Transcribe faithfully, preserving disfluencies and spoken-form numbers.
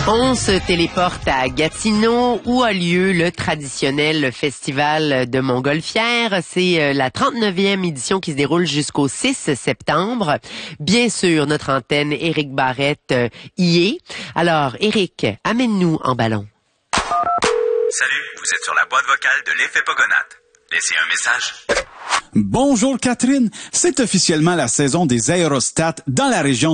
On se téléporte à Gatineau où a lieu le traditionnel festival de Montgolfière. C'est la trente-neuvième édition qui se déroule jusqu'au six septembre. Bien sûr, notre antenne Éric Barrette y est. Alors, Éric, amène-nous en ballon. Salut, vous êtes sur la boîte vocale de l'effet Pogonat. Laissez un message. Bonjour Catherine, c'est officiellement la saison des aérostats dans la région